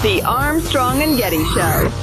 The Armstrong and Getty Show.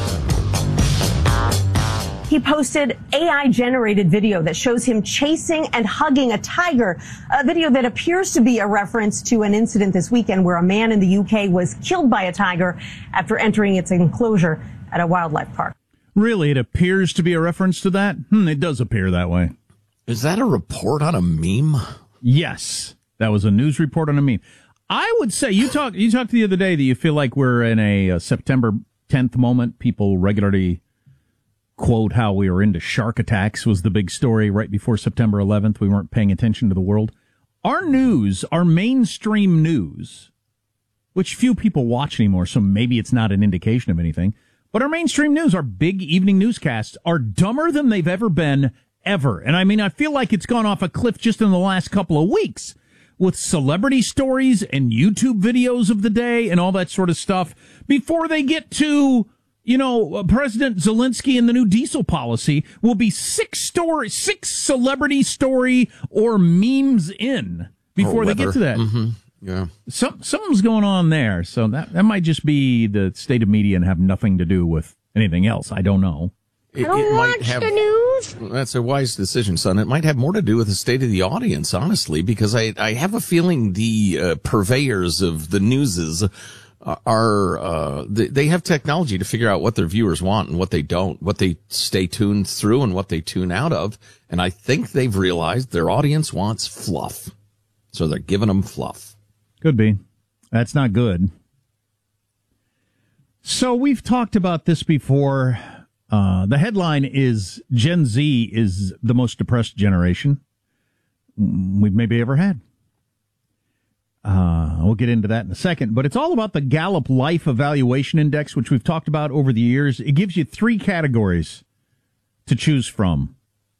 He posted AI-generated video that shows him chasing and hugging a tiger, a video that appears to be a reference to an incident this weekend where a man in the UK was killed by a tiger after entering its enclosure at a wildlife park. Really, it appears to be a reference to that? It does appear that way. Is that a report on a meme? Yes, that was a news report on a meme. I would say, you talked the other day that you feel like we're in a September 10th moment. People regularly quote how we were into shark attacks was the big story right before September 11th. We weren't paying attention to the world. Our news, our mainstream news, which few people watch anymore, so maybe it's not an indication of anything, but our mainstream news, our big evening newscasts, are dumber than they've ever been, ever. And I mean, I feel like it's gone off a cliff just in the last couple of weeks with celebrity stories and YouTube videos of the day and all that sort of stuff before they get to, President Zelensky and the new diesel policy will be six celebrity story or memes in before they get to that. Mm-hmm. Yeah. Something's going on there. So that might just be the state of media and have nothing to do with anything else. I don't know. I don't watch the news. That's a wise decision, son. It might have more to do with the state of the audience, honestly, because I have a feeling the purveyors of the newses they have technology to figure out what their viewers want and what they don't, what they stay tuned through and what they tune out of. And I think they've realized their audience wants fluff. So they're giving them fluff. Could be. That's not good. So we've talked about this before. The headline is Gen Z is the most depressed generation we've maybe ever had. We'll get into that in a second, but it's all about the Gallup Life Evaluation Index, which we've talked about over the years. It gives you 3 categories to choose from.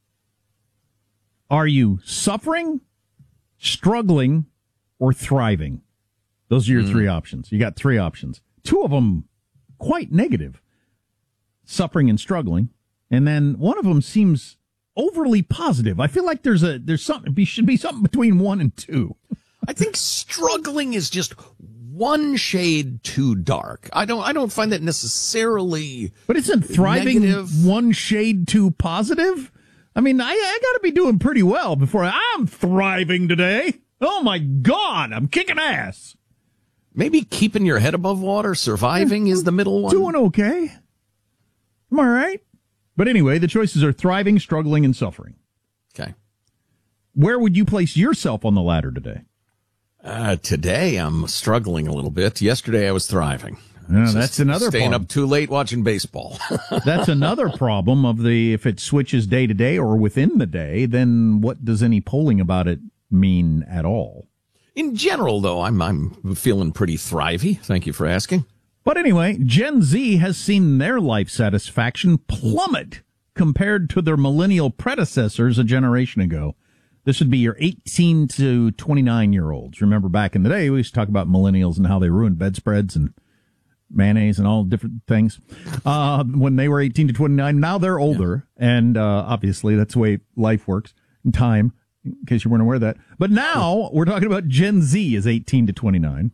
Are you suffering, struggling, or thriving? Those are your 3 options. You got 3 options. 2 of them quite negative. Suffering and struggling. And then one of them seems overly positive. I feel like there's something, should be something between 1 and 2. I think struggling is just one shade too dark. I don't find that necessarily. But isn't thriving negative. One shade too positive? I mean, I got to be doing pretty well before I'm thriving today. Oh my God, I'm kicking ass. Maybe keeping your head above water, surviving is the middle one. Doing okay. Am I right? But anyway, the choices are thriving, struggling, and suffering. Okay. Where would you place yourself on the ladder today? Today I'm struggling a little bit. Yesterday I was thriving. That's another staying problem. up too late watching baseball. That's another problem of if it switches day to day or within the day, then what does any polling about it mean at all? In general, though, I'm feeling pretty thrivey. Thank you for asking. But anyway, Gen Z has seen their life satisfaction plummet compared to their millennial predecessors a generation ago. This would be your 18 to 29-year-olds. Remember back in the day, we used to talk about millennials and how they ruined bedspreads and mayonnaise and all different things when they were 18 to 29. Now they're older, and obviously that's the way life works in time, in case you weren't aware of that. But now we're talking about Gen Z is 18 to 29.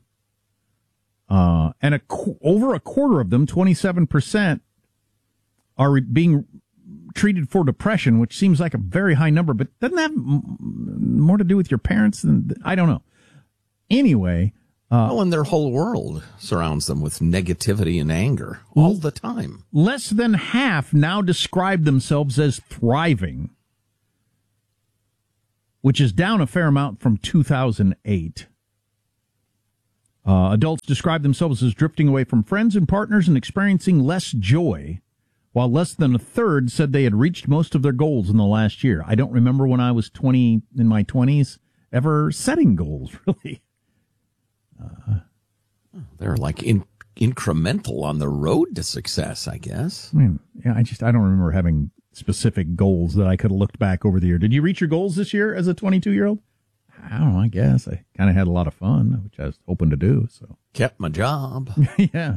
And over a quarter of them, 27%, are being treated for depression, which seems like a very high number, but doesn't that have more to do with your parents than, I don't know. Anyway. And their whole world surrounds them with negativity and anger all the time. Less than half now describe themselves as thriving, which is down a fair amount from 2008. Adults describe themselves as drifting away from friends and partners and experiencing less joy, while less than a third said they had reached most of their goals in the last year. I don't remember when I was in my 20s, ever setting goals, really. They're like incremental on the road to success, I guess. I don't remember having specific goals that I could have looked back over the year. Did you reach your goals this year as a 22-year-old? I don't know, I guess. I kind of had a lot of fun, which I was hoping to do. So kept my job. Yeah.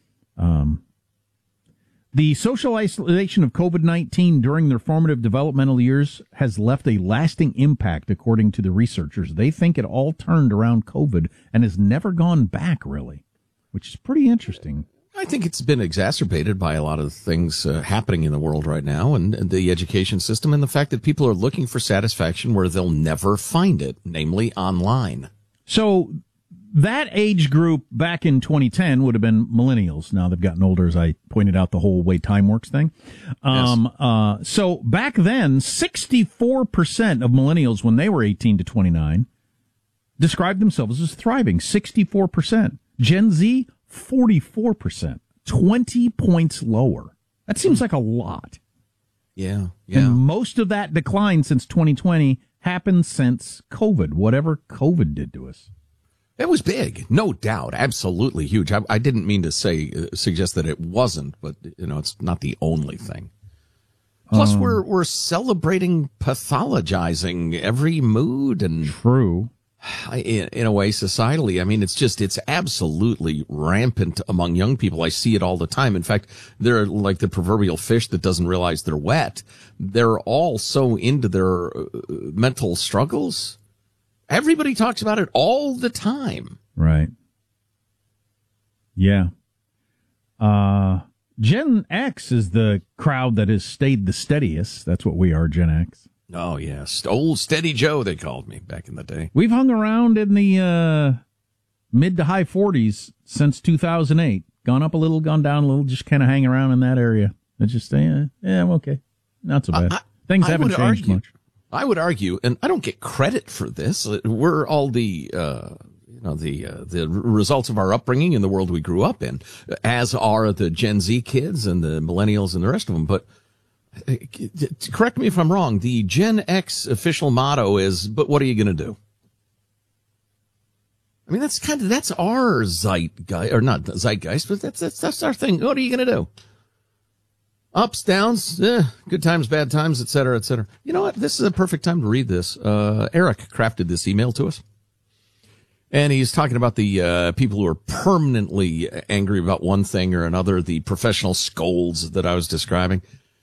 The social isolation of COVID-19 during their formative developmental years has left a lasting impact, according to the researchers. They think it all turned around COVID and has never gone back, really, which is pretty interesting. I think it's been exacerbated by a lot of things happening in the world right now, and the education system, and the fact that people are looking for satisfaction where they'll never find it, namely online. So that age group back in 2010 would have been millennials. Now they've gotten older, as I pointed out, the whole way time works thing. Yes. So back then, 64% of millennials, when they were 18 to 29, described themselves as thriving. 64%. Gen Z, 44%. 20 points lower. That seems like a lot. Yeah. And most of that decline since 2020 happened since COVID, whatever COVID did to us. It was big, no doubt, absolutely huge. I didn't mean to suggest that it wasn't, but it's not the only thing. Plus, we're celebrating pathologizing every mood and true. In a way, societally. I mean, it's absolutely rampant among young people. I see it all the time. In fact, they're like the proverbial fish that doesn't realize they're wet. They're all so into their mental struggles. Everybody talks about it all the time. Right. Yeah. Gen X is the crowd that has stayed the steadiest. That's what we are, Gen X. Oh, yes. Old Steady Joe, they called me back in the day. We've hung around in the mid to high 40s since 2008. Gone up a little, gone down a little, just kind of hang around in that area. It's just, I'm okay. Not so bad. Things haven't changed much. I would argue, and I don't get credit for this. We're all the results of our upbringing in the world we grew up in, as are the Gen Z kids and the millennials and the rest of them. But correct me if I'm wrong. The Gen X official motto is, "But what are you going to do?" I mean, that's our zeitgeist, or not zeitgeist, but that's our thing. What are you going to do? Ups, downs, good times, bad times, et cetera, et cetera. You know what? This is a perfect time to read this. Eric crafted this email to us. And he's talking about the people who are permanently angry about one thing or another, the professional scolds that I was describing.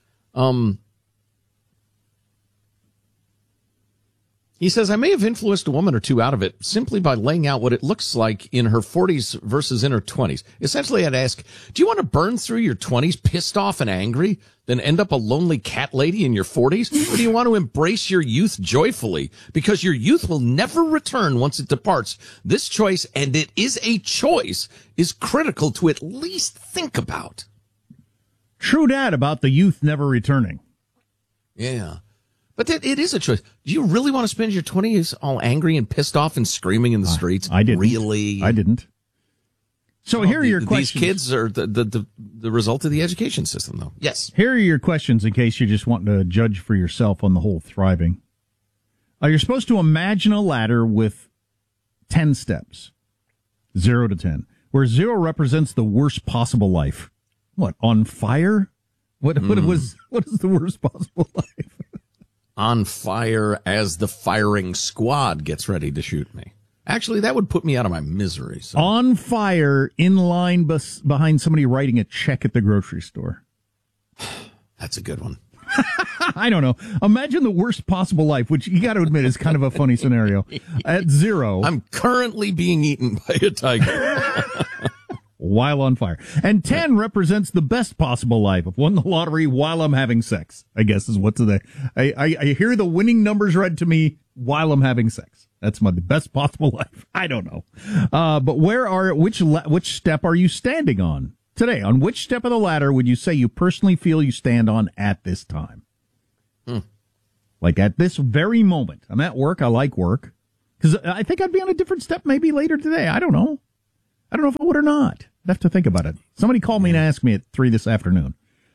He says, I may have influenced a woman or two out of it simply by laying out what it looks like in her 40s versus in her 20s. Essentially, I'd ask, do you want to burn through your 20s pissed off and angry, then end up a lonely cat lady in your 40s? Or do you want to embrace your youth joyfully? Because your youth will never return once it departs. This choice, and it is a choice, is critical to at least think about. True dat about the youth never returning. Yeah. But it is a choice. Do you really want to spend your 20s all angry and pissed off and screaming in the streets? I didn't. Really? I didn't. So here are your questions. These kids are the result of the education system, though. Yes. Here are your questions in case you're just wanting to judge for yourself on the whole thriving. You're supposed to imagine a ladder with 10 steps, 0 to 10, where 0 represents the worst possible life. What, on fire? What is the worst possible life? On fire as the firing squad gets ready to shoot me. Actually, that would put me out of my misery. So. On fire in line behind somebody writing a check at the grocery store. That's a good one. I don't know. Imagine the worst possible life, which you got to admit is kind of a funny scenario. At 0. I'm currently being eaten by a tiger. While on fire. And 10 represents the best possible life. I've won the lottery while I'm having sex, I guess is what's the... I hear the winning numbers read to me while I'm having sex. That's the best possible life. I don't know. But which step are you standing on today? On which step of the ladder would you say you personally feel you stand on at this time? Like at this very moment. I'm at work. I like work. Because I think I'd be on a different step maybe later today. I don't know. I don't know if I would or not. I'd have to think about it. Somebody called me and asked me at 3 this afternoon.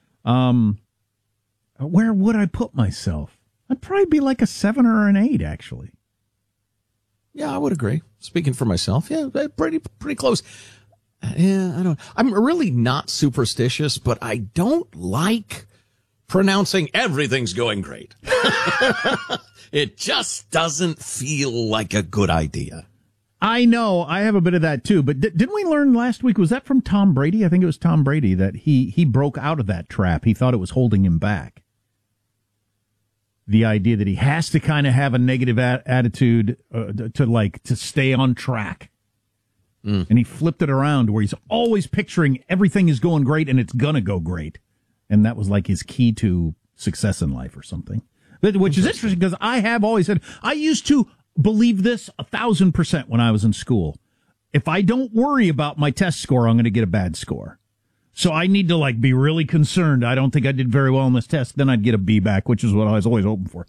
Where would I put myself? I'd probably be like a 7 or an 8, actually. Yeah, I would agree. Speaking for myself, yeah, pretty close. Yeah, I don't. I'm really not superstitious, but I don't like pronouncing everything's going great. It just doesn't feel like a good idea. I know. I have a bit of that, too. But didn't we learn last week, was that from Tom Brady? I think it was Tom Brady that he broke out of that trap. He thought it was holding him back. The idea that he has to kind of have a negative attitude to stay on track. And he flipped it around where he's always picturing everything is going great and it's going to go great. And that was like his key to success in life or something. Which is interesting because I have always said, I used to believe this 1,000% when I was in school. If I don't worry about my test score, I'm going to get a bad score. So I need to be really concerned. I don't think I did very well on this test. Then I'd get a B back, which is what I was always hoping for.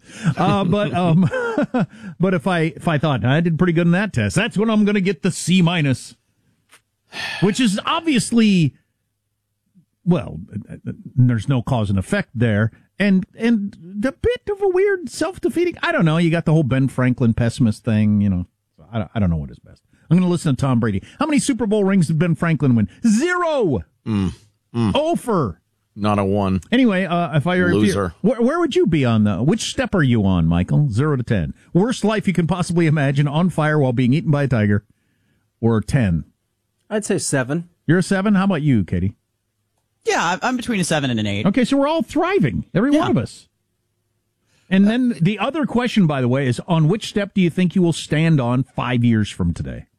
But if I thought I did pretty good in that test, that's when I'm going to get the C minus, which is obviously, well, there's no cause and effect there. And a bit of a weird self-defeating. I don't know. You got the whole Ben Franklin pessimist thing, I don't know what is best. I'm going to listen to Tom Brady. How many Super Bowl rings did Ben Franklin win? 0. Over. Not a 1. Anyway, if I were loser, where would you be on which step are you on, Michael? 0 to 10. Worst life you can possibly imagine, on fire while being eaten by a tiger, or 10? I'd say 7. You're a 7? How about you, Katie? Yeah, I'm between a 7 and an 8. Okay, so we're all thriving, every one of us. And then the other question, by the way, is on which step do you think you will stand on 5 years from today?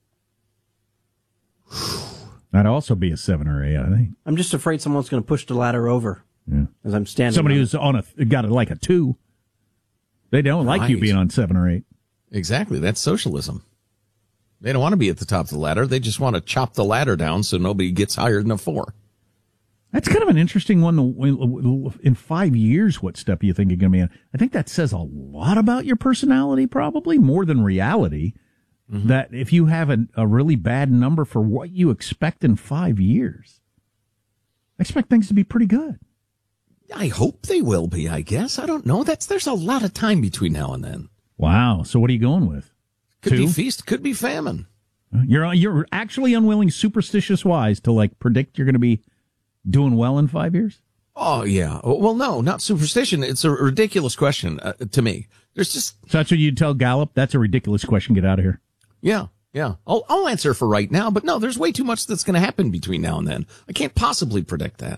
That'd also be a 7 or 8, I think. I'm just afraid someone's going to push the ladder over as I'm standing. Somebody who's got a 2. They don't like you being on 7 or 8. Exactly. That's socialism. They don't want to be at the top of the ladder. They just want to chop the ladder down so nobody gets higher than a 4. That's kind of an interesting one. In 5 years, what step you think you're going to be on? I think that says a lot about your personality, probably more than reality. Mm-hmm. That if you have a really bad number for what you expect in 5 years, I expect things to be pretty good. I hope they will be, I guess. I don't know. There's a lot of time between now and then. Wow. So what are you going with? Could 2? be feast, could be famine. You're actually unwilling, superstitious wise, to predict you're going to be doing well in 5 years? Oh, yeah. Well, no, not superstition. It's a ridiculous question to me. There's just... So that's what you'd tell Gallup? That's a ridiculous question. Get out of here. Yeah. I'll answer for right now, but no, there's way too much that's going to happen between now and then. I can't possibly predict that.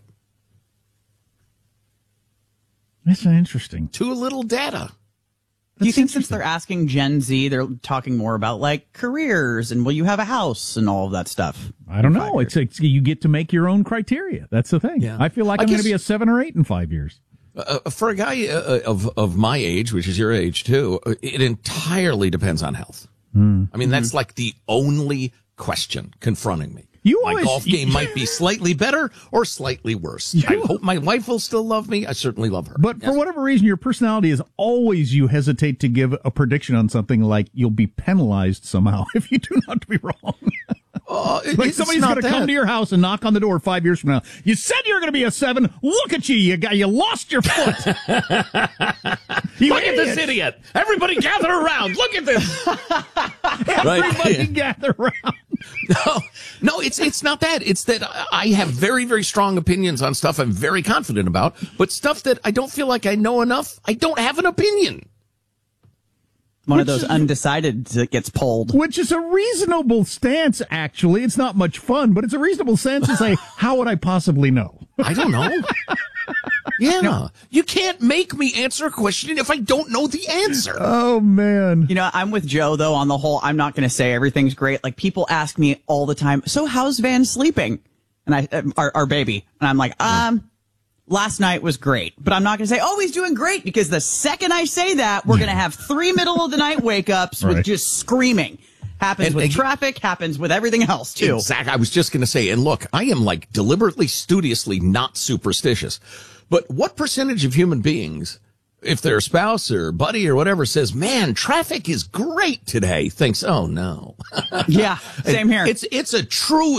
That's interesting. Too little data. Do you think since they're asking Gen Z, they're talking more about careers and will you have a house and all of that stuff? I don't know. It's you get to make your own criteria. That's the thing. Yeah. I feel like I'm going to be a 7 or 8 in 5 years. For a guy of my age, which is your age too, it entirely depends on health. I mean, that's the only question confronting me. My golf game might be slightly better or slightly worse. I hope my wife will still love me. I certainly love her. But for whatever reason, your personality is always you hesitate to give a prediction on something like you'll be penalized somehow if you do not be wrong. Somebody's going to come to your house and knock on the door 5 years from now. You said you were going to be a 7. Look at you. You lost your foot. Look at this idiot. Everybody gather around. Look at this. Everybody gather around. No, it's not that. It's that I have very, very strong opinions on stuff I'm very confident about, but stuff that I don't feel like I know enough, I don't have an opinion. One of those undecided that gets pulled. Which is a reasonable stance, actually. It's not much fun, but it's a reasonable stance to say, how would I possibly know? I don't know. Yeah. No. You can't make me answer a question if I don't know the answer. Oh, man. I'm with Joe, though, on the whole, I'm not going to say everything's great. People ask me all the time, so how's Van sleeping? And our baby. And I'm like, last night was great, but I'm not going to say, oh, he's doing great, because the second I say that, we're going to have 3 middle of the night wake ups with just screaming. Happens with traffic, happens with everything else, too. Exactly. I was just going to say, and look, I am deliberately, studiously not superstitious. But what percentage of human beings, if their spouse or buddy or whatever says, man, traffic is great today, thinks, oh, no. Yeah, same here. It's a true